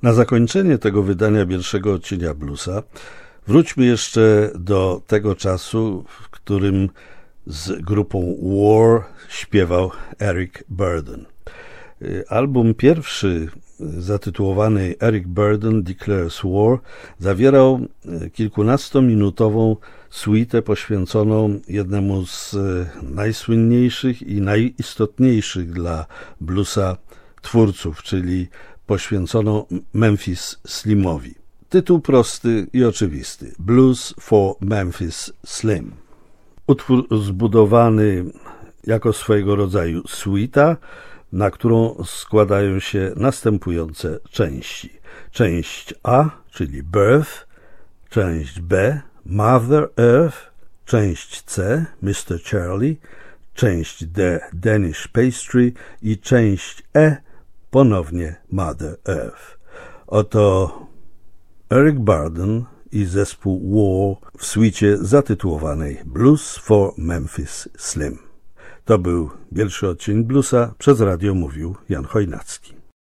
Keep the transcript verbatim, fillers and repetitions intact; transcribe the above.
Na zakończenie tego wydania pierwszego odcienia bluesa wróćmy jeszcze do tego czasu, w którym z grupą War śpiewał Eric Burdon. Album pierwszy, zatytułowany Eric Burdon Declares War, zawierał kilkunastominutową suitę poświęconą jednemu z najsłynniejszych i najistotniejszych dla bluesa twórców, czyli poświęconą Memphis Slimowi. Tytuł prosty i oczywisty. Blues for Memphis Slim. Utwór zbudowany jako swojego rodzaju suita, na którą składają się następujące części. Część A, czyli Birth, część B, Mother Earth, część C, mister Charlie, część D, Danish Pastry i część E, ponownie Mother Earth. Oto Eric Burdon i zespół War w suicie zatytułowanej Blues for Memphis Slim. To był pierwszy odcinek bluesa, przez radio mówił Jan Chojnacki.